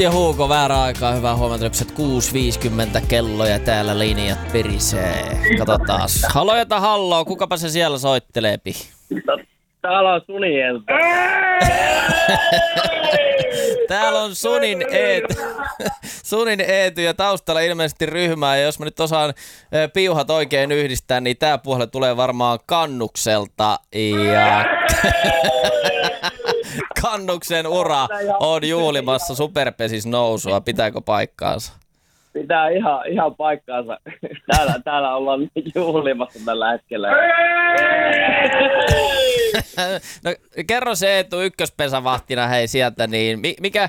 Antti ja Huuko, väärä aikaa, hyvää huomenta, lypsät 6.50 kello ja täällä linjat pirisee. Katsotaas. Halojata halloo, kukapa se siellä soitteleepi? Täällä on Sunielta. Täällä on Sunin Eety ja taustalla ilmeisesti ryhmää. Ja jos mä nyt osaan piuhat oikein yhdistää, niin tää puolelle tulee varmaan Kannukselta. Ja Kannuksen ura on juhlimassa superpesis nousua. Pitääkö paikkaansa? Pitää ihan paikkaansa. Täällä ollaan juhlimassa tällä hetkellä. No kerro se Eetu ykköspesävahtina hei sieltä, niin mikä